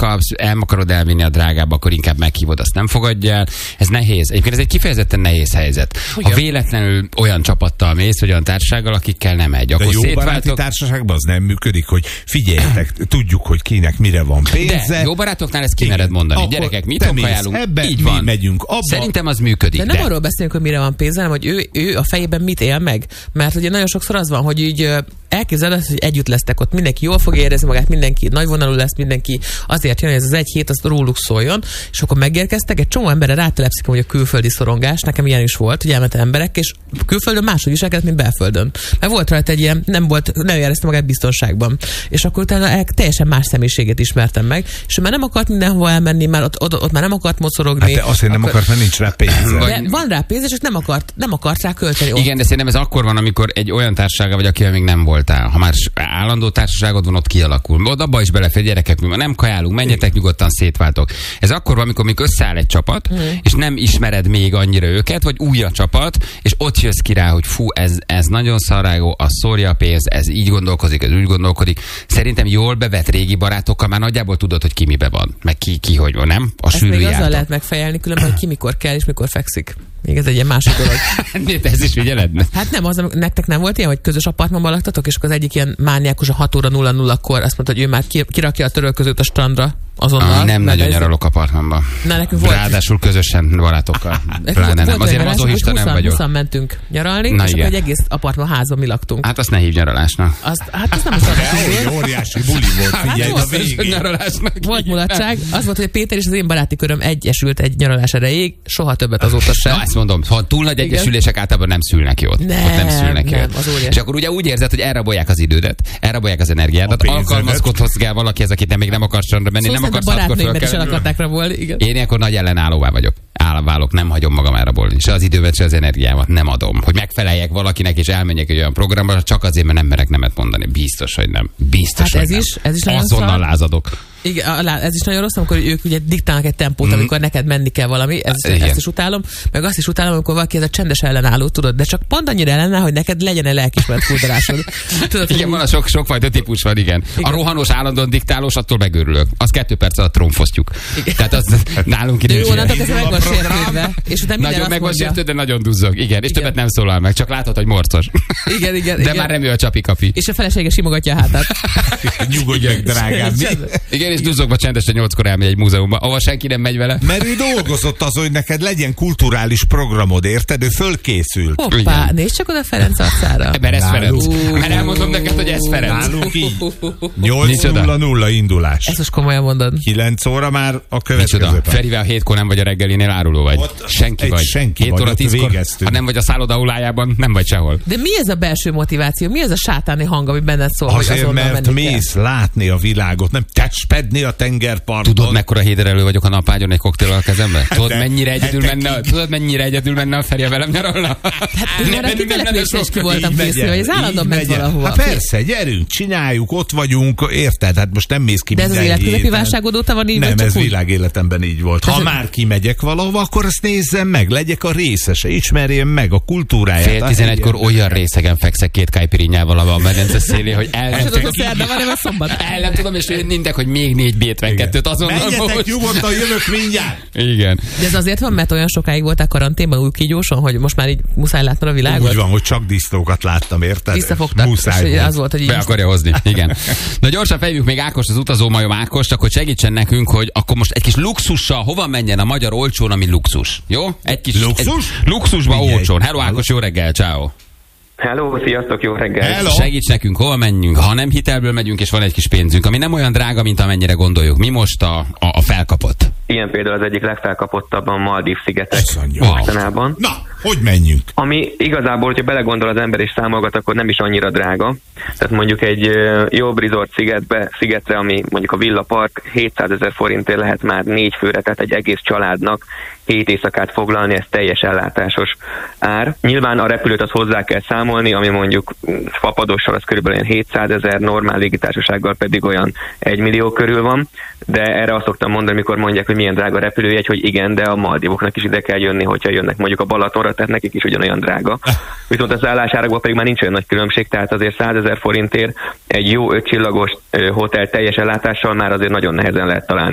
kapsz, akarod elvinni a drágába, akkor inkább meghívod, azt nem fogadja el. Ez nehéz. Egyébként ez egy kifejezetten nehéz helyzet. Ha véletlenül olyan csapattal mész, vagy olyan társasággal, akikkel nem megy, akkor jó baráti társaságban az nem működik, hogy figyeljetek, tudjuk, hogy kinek mire van pénze. De jó barátoknál ezt ki mered mondani. Akkor gyerekek, mit ajánlunk? Így van. Megyünk abba. Szerintem az működik. De nem arról beszélünk, hogy mire van pénze, hanem hogy ő a fejében mit él meg. Mert ugye nagyon sokszor az van, hogy így elképzeled, hogy együtt lesztek ott, mindenki jól fog érezni magát, mindenki nagyvonalú lesz, mindenki azért jön, hogy ez az egy hét, az róluk szóljon, és akkor megérkeztek, egy csomó emberre rátelepszik, hogy a külföldi szorongás, nekem ilyen is volt, hogy elmentek emberek, és külföldön máshogy viselkedett, mint belföldön. Mert volt rajta egy ilyen, nem érezte magát biztonságban. És akkor utána teljesen más személyiséget ismertem meg, és már nem akart mindenhova elmenni, már ott már nem akart mocorogni. Hát azért nem akart, mert nincs rá pénze. De van rá pénz, és nem akart rá költeni. Igen, de szerintem ez akkor van, amikor egy olyan társasága vagy, akivel még nem voltál. Ha már állandó társaságod van, ott kialakul. Ott abba is belefér, gyerekek, mi nem kajálunk, menjetek nyugodtan, szétváltok. Ez akkor van, amikor összeáll egy csapat, és nem ismered még annyira őket, vagy új a csapat, és ott jössz ki rá, hogy fú, ez nagyon szarágó, az szórja a pénzt, ez így gondolkozik, ez úgy gondolkodik. Szerintem jól bevett régi barátokkal már nagyjából tudod, hogy ki mibe van, meg ki hogy van, nem? A sűrű jártok. Azzal lehet megfejelni, különben, hogy ki mikor kell és mikor fekszik. Még ez egy ilyen másik dolog. Ez is figyeled? Hát nem, nektek nem volt ilyen, hogy közös apartmanban laktatok, és akkor az egyik ilyen mániákus a 6 óra 00-kor azt mondta, hogy ő már kirakja a törölközőt a strandra azonnal. Nem nagyon nyaralok apartmanban. Ráadásul közösen barátokkal. Nem, azért mazochista nem vagyok. 20 mentünk nyaralni, és akkor egy egész apartman házban mi laktunk. Hát azt ne hívj nyaralásnak. Hát azt nem azt óriási buli volt, figyelj a végén. Volt mulatság. Az volt, hogy Péter és az én baráti köröm egyesült egy nyaralás erejéig, soha többet azóta sem. Na, ezt mondom, ha túl nagy egyesülések általában nem szülnek jót. Nem szülnek jót. És akkor ugye úgy érzed, hogy elrabolják az idődet, elrabolják az energiádat, alkalmazkodhatsz valakihez, akit még nem akarsz strandra menni, nem akarsz barátnőimet is el akarták rabolni, igen. Én akkor nagy ellenállóvá vagyok. Állválok, nem hagyom magam elrabolni. Se az időmet, se az energiámat nem adom. Hogy megfeleljek valakinek és elmenjek egy olyan programba, csak azért, mert nem merek nemet mondani. Biztos, hogy nem. Biztos, hát hogy ez is azonnal lázadok. Igen, ez is nagyon rossz, amikor ők ugye diktálnak egy tempót, amikor neked menni kell valami, ezt is utálom, meg azt is utálom, amikor valaki ez a csendes ellenálló, tudod, de csak pont annyira ellenáll, hogy neked legyen egy lelkismert furdarásod. Igen, van a sokfajta típus van, igen. A rohanós, állandóan diktálós, attól megőrülök. Az 2 perc alatt trónfosztjuk. Tehát az nálunk idő. Jó, onnantól kezdve meg van sértődve. És utána minden nagyon meg van sértődve, de nagyon duzzog. Igen, és többet nem szólal meg, csak látod, hogy morcos. Igen. De már nem ő a csapi-kapi. És a felesége simogatja a hátát. Nyugodj meg, drágám. Igen, és duzzogva csendesen 8-kor elmegy egy múzeumba, ahol senki nem megy vele. Mert ő dolgozott az, hogy neked legyen kulturális programod, érted? Ő fölkészült. Hoppá, nézd csak oda Ferenc arcára. Mert ez Ferenc. Mert elmondom neked, hogy ez Ferenc. Nálunk így. 8:00 indulás. Ezt most komolyan mondod. 9 óra már a következő. Ferivel 7-kor nem vagy a reggelinél, áruló vagy. Senki vagy. 7 óra 10-kor, ha nem vagy a szállodahulájában, nem vagy sehol. De mi ez a belső motiváció? Mi ez a sátáni hang, ami benned szól? Azért, mert mész látni a világot, nem testpedni a tengerparton. Tudod, mekkora héderelő vagyok a napágyon egy koktéllal a kezembe? Tudod, mennyire egyedül menne a Feri velem nyaralna? Hát én arra kitelepülésre is ki voltam készülve, hogy ez állandóan megy valahova. Hát persze, gyerünk, csináljuk, ott vagyunk, érted? Hát most nem mész ki minden héten. De ez az életközepi válságod óta van így? Nem, ez világéletemben így volt. Ha már kimegyek valahova, akkor azt nézzem meg, legyek a részese, ismerjem meg a kultúráját. 10:11-kor olyan részegen fekszek 2 caipirinhával a medence szélén, hogy el nem tudom, és mindek, hogy még 4 B52-t azonnal. Menjetek nyugodtan, jövök mindjárt. Igen. De ez azért van, mert olyan sokáig voltál karanténban új kígyóson, hogy most már így muszáj látnod a világot? Úgy van, hogy csak disznókat láttam, érted? Visszafogtak. Muszáj az volt, hogy be akarja hozni. Igen. Na gyorsan fejljük még Ákost, az utazómajom Ákost, akkor segítsen nekünk, hogy akkor most egy kis luxussal hova menjen a magyar olcsón, ami luxus. Jó? Egy kis luxus? Luxusba olcsón. Hello Ákos, jó reggel, ciao. Hello, sziasztok, jó reggel! Hello. Segíts nekünk, hova menjünk, ha nem hitelből megyünk, és van egy kis pénzünk, ami nem olyan drága, mint amennyire gondoljuk. Mi most a felkapott? Ilyen például az egyik legfelkapottabb a Maldív-szigetek mostanában. Na, hogy menjünk? Ami igazából, hogyha belegondol az ember és számolgat, akkor nem is annyira drága. Tehát mondjuk egy jobb resort szigetre, ami mondjuk a Villa Park, 700 000 forintért lehet már 4 főre, tehát egy egész családnak 7 éjszakát foglalni, ez teljes ellátásos ár. Nyilván a repülőt az hozzá kell számolni, ami mondjuk fapadossal az körülbelül 700 000, normál légitársasággal pedig olyan 1 millió körül van, de erre azt szoktam mondani, amikor mondják, hogy milyen drága repülőjegy, hogy igen, de a Maldivoknak is ide kell jönni, hogyha jönnek mondjuk a Balatonra, tehát nekik is ugyanolyan drága. Viszont a szállásárakban pedig már nincs olyan nagy különbség, tehát azért 100 000 forintért egy jó 5 csillagos hotel teljes ellátással már azért nagyon nehezen lehet találni